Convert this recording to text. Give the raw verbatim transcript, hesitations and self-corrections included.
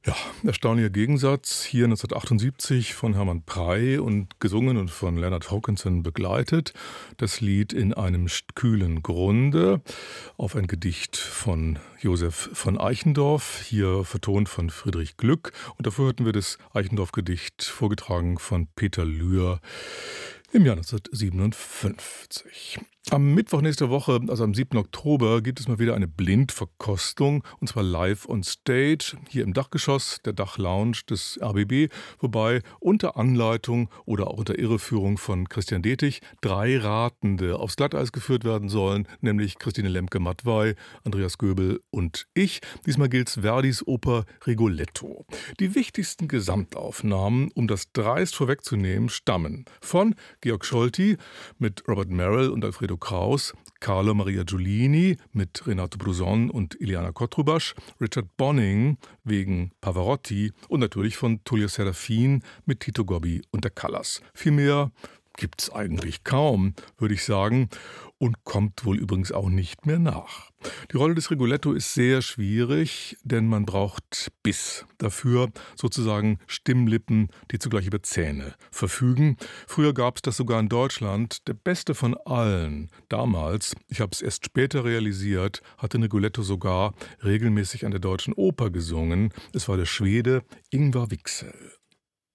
Ja, erstaunlicher Gegensatz. Hier neunzehnhundertachtundsiebzig von Hermann Prey und gesungen und von Leonard Hawkinson begleitet. Das Lied in einem st- kühlen Grunde auf ein Gedicht von Josef von Eichendorff, hier vertont von Friedrich Glück. Und davor hörten wir das Eichendorff-Gedicht vorgetragen von Peter Lühr im Jahr neunzehnhundertsiebenundfünfzig. Am Mittwoch nächste Woche, also am siebten Oktober, gibt es mal wieder eine Blindverkostung, und zwar live on stage, hier im Dachgeschoss der Dachlounge des R B B, wobei unter Anleitung oder auch unter Irreführung von Christian Detig drei Ratende aufs Glatteis geführt werden sollen, nämlich Christine Lemke-Mattwey, Andreas Göbel und ich. Diesmal gilt es Verdis Oper Rigoletto. Die wichtigsten Gesamtaufnahmen, um das dreist vorwegzunehmen, stammen von Georg Scholti mit Robert Merrill und Alfredo Kraus, Carlo Maria Giulini mit Renato Bruzon und Iliana Kotrubasch, Richard Bonning wegen Pavarotti und natürlich von Tullio Serafin mit Tito Gobbi und der Callas. Viel mehr gibt's eigentlich kaum, würde ich sagen, und kommt wohl übrigens auch nicht mehr nach. Die Rolle des Rigoletto ist sehr schwierig, denn man braucht Biss. Dafür sozusagen Stimmlippen, die zugleich über Zähne verfügen. Früher gab es das sogar in Deutschland. Der beste von allen, damals, ich habe es erst später realisiert, hatte Rigoletto sogar regelmäßig an der Deutschen Oper gesungen. Es war der Schwede Ingvar Wixell.